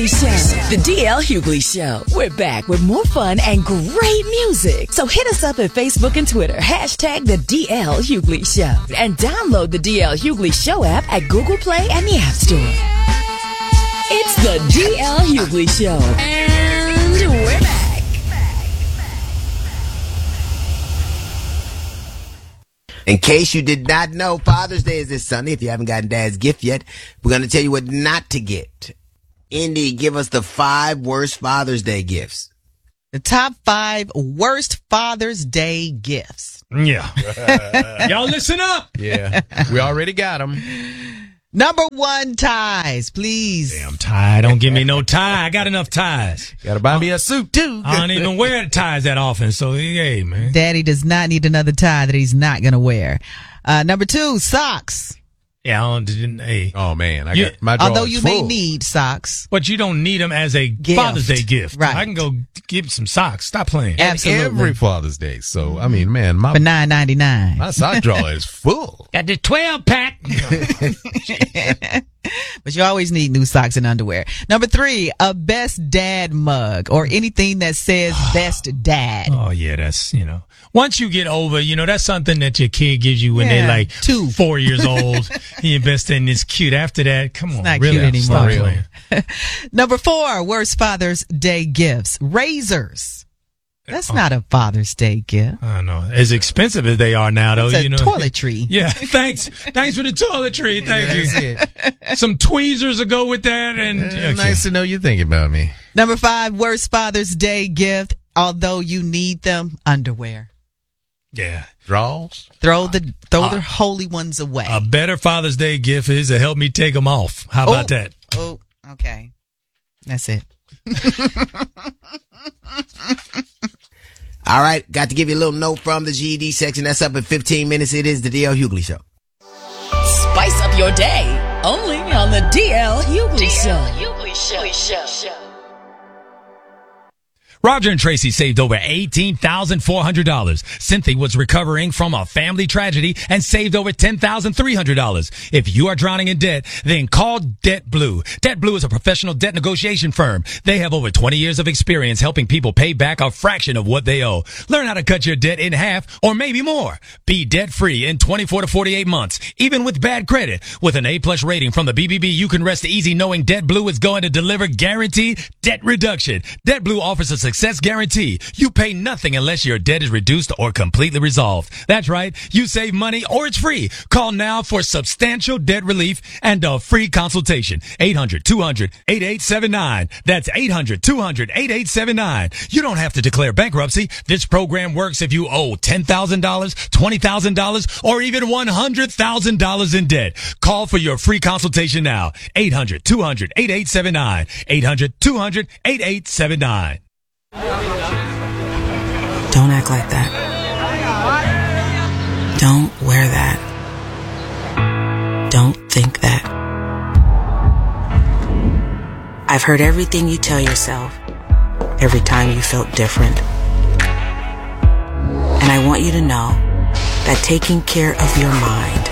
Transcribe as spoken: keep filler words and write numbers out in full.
Hughley Show. The D L Hughley Show. We're back with more fun and great music. So hit us up at Facebook and Twitter. Hashtag the D L Hughley Show. And download the D L Hughley Show app at Google Play and the App Store. It's the D L Hughley Show. And we're back. In case you did not know, Father's Day is this Sunday. If you haven't gotten Dad's gift yet, we're going to tell you what not to get. Indy, give us the five worst Father's Day gifts. The top five worst Father's Day gifts. Yeah. Y'all listen up. Yeah. We already got them. Number one, ties, please. Damn tie. Don't give me no tie. I got enough ties. Gotta buy me a suit, too. I don't even wear ties that often, so hey, man. Daddy does not need another tie that he's not going to wear. Uh, number two, socks. Yeah, I don't, didn't, hey. Oh, man. I You- got my drawers Although you full. may need socks. But you don't need them as a Gift. Father's Day gift. Right. I can go give some socks. Stop playing. Absolutely. Every Father's Day. So, I mean, man, my, For nine ninety-nine. my sock drawer is full. Got the twelve pack. But you always need new socks and underwear. Number three, a best dad mug or anything that says best dad. Oh, yeah, that's, you know. Once you get over, you know, that's something that your kid gives you when Yeah, they're like two. four years old. You invest in this cute. After that, come on. not really, cute anymore. stop Real. playing. Number four, worst Father's Day gifts. Razors. That's not a Father's Day gift. I don't know. As expensive as they are now, though, It's a you know. toiletry. Yeah, thanks. Thanks for the toiletry. Thank That's you. it. Some tweezers will go with that. And Uh, okay. Nice to know you think about me. Number five, worst Father's Day gift, although you need them, underwear. Yeah. Draws? Throw the throw Uh, the holy ones away. A better Father's Day gift is to help me take them off. How about Oh. that? Oh, okay. That's it. All right, got to give you a little note from the G E D section. That's up in fifteen minutes. It is the D L Hughley Show. Spice up your day. Only on the D L Hughley Show. Roger and Tracy saved over eighteen thousand four hundred dollars. Cynthia was recovering from a family tragedy and saved over ten thousand three hundred dollars. If you are drowning in debt, then call Debt Blue. Debt Blue is a professional debt negotiation firm. They have over twenty years of experience helping people pay back a fraction of what they owe. Learn how to cut your debt in half or maybe more. Be debt-free in twenty-four to forty-eight months, even with bad credit. With an A-plus rating from the B B B, you can rest easy knowing Debt Blue is going to deliver guaranteed debt reduction. Debt Blue offers a success guarantee. You pay nothing unless your debt is reduced or completely resolved. That's right. You save money or it's free. Call now for substantial debt relief and a free consultation. eight hundred two hundred eighty-eight seventy-nine. That's eight hundred two hundred eighty-eight seventy-nine. You don't have to declare bankruptcy. This program works if you owe ten thousand dollars, twenty thousand dollars, or even one hundred thousand dollars in debt. Call for your free consultation now. eight hundred two hundred eighty-eight seventy-nine. eight hundred two hundred eighty-eight seventy-nine. Don't act like that. Don't wear that. Don't think that. I've heard everything you tell yourself every time you felt different. And I want you to know that taking care of your mind